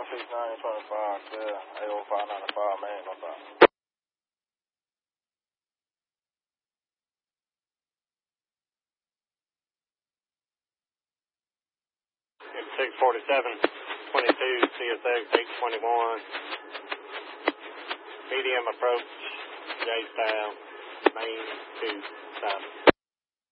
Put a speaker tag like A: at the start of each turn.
A: 6925, clear. 80595, man, no problem. 647, 22, CSX 821. Medium approach, J-style, main 2, stop.